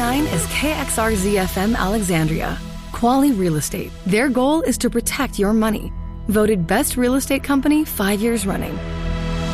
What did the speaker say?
99 is KXRZ-FM Alexandria. Quali Real Estate. Their goal is to protect your money. Voted Best Real Estate Company 5 years running.